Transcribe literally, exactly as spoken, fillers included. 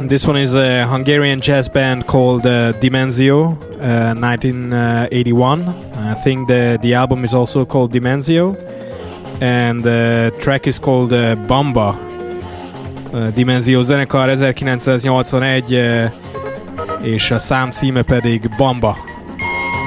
This one is a Hungarian jazz band called uh, Dimenzio, uh, nineteen eighty-one. I think the, the album is also called Dimenzio, and the track is called uh, Bamba. Uh, Dimenzio zenekar ezerkilencszáznyolcvanegy, uh, és a szám címe pedig Bamba.